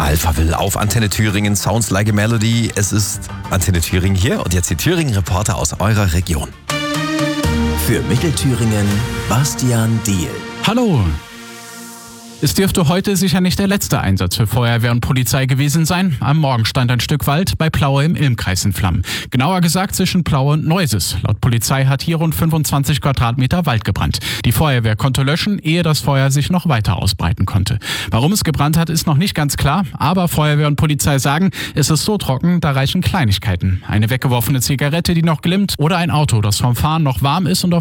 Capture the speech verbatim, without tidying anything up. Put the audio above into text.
Alphaville auf Antenne Thüringen, Sounds like a Melody. Es ist Antenne Thüringen hier und jetzt die Thüringen-Reporter aus eurer Region. Für Mittelthüringen, Bastian Diehl. Hallo! Es dürfte heute sicher nicht der letzte Einsatz für Feuerwehr und Polizei gewesen sein. Am Morgen stand ein Stück Wald bei Plaue im Ilmkreis in Flammen. Genauer gesagt zwischen Plaue und Neuses. Laut Polizei hat hier rund fünfundzwanzig Quadratmeter Wald gebrannt. Die Feuerwehr konnte löschen, ehe das Feuer sich noch weiter ausbreiten konnte. Warum es gebrannt hat, ist noch nicht ganz klar. Aber Feuerwehr und Polizei sagen, es ist so trocken, da reichen Kleinigkeiten. Eine weggeworfene Zigarette, die noch glimmt, oder ein Auto, das vom Fahren noch warm ist und auf